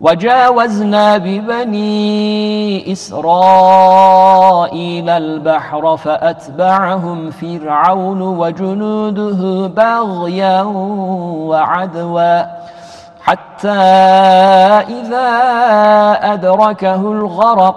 وجاوزنا ببني إسرائيل البحر فأتبعهم فرعون وجنوده بغيا وعدوا حتى إذا أدركه الغرق